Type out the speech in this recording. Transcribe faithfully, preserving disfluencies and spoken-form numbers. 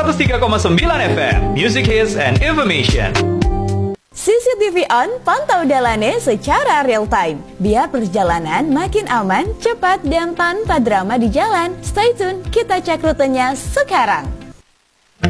seratus tiga koma sembilan F M, Music Hits and Information. C C T V On, pantau Dalane secara real time. Biar perjalanan makin aman, cepat, dan tanpa drama di jalan. Stay tune, kita cek rutenya sekarang.